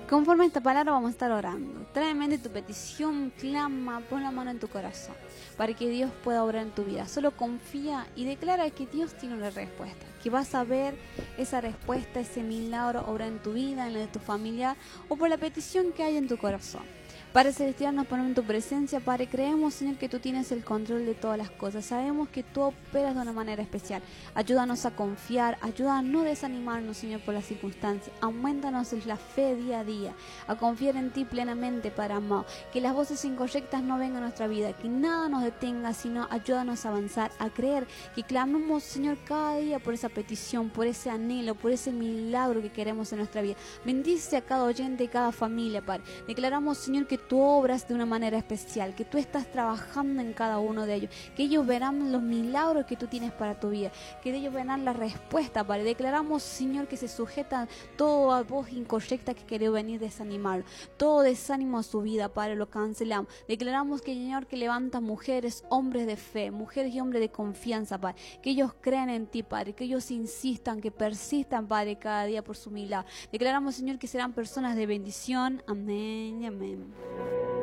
Conforme a esta palabra vamos a estar orando. Trae en mente tu petición, clama, pon la mano en tu corazón para que Dios pueda obrar en tu vida. Solo confía y declara que Dios tiene una respuesta, que vas a ver esa respuesta, ese milagro obrar en tu vida, en la de tu familia o por la petición que hay en tu corazón. Padre Celestial, nos ponemos en tu presencia, Padre. Creemos, Señor, que tú tienes el control de todas las cosas. Sabemos que tú operas de una manera especial. Ayúdanos a confiar, ayuda a no desanimarnos, Señor, por las circunstancias. Aumentanos la fe día a día, a confiar en ti plenamente, Padre amado. Que las voces incorrectas no vengan a nuestra vida, que nada nos detenga, sino ayúdanos a avanzar, a creer, que clamemos, Señor, cada día por esa petición, por ese anhelo, por ese milagro que queremos en nuestra vida. Bendice a cada oyente y cada familia, Padre. Declaramos, Señor, que tú obras de una manera especial, que tú estás trabajando en cada uno de ellos, que ellos verán los milagros que tú tienes para tu vida, que ellos verán la respuesta, Padre. Declaramos, Señor, que se sujeta toda voz incorrecta que quiere venir desanimar, todo desánimo a su vida, Padre, lo cancelamos. Declaramos que, Señor, que levanta mujeres, hombres de fe, mujeres y hombres de confianza, Padre, que ellos crean en ti, Padre, que ellos insistan, que persistan, Padre, cada día por su milagro. Declaramos, Señor, que serán personas de bendición. Amén y amén.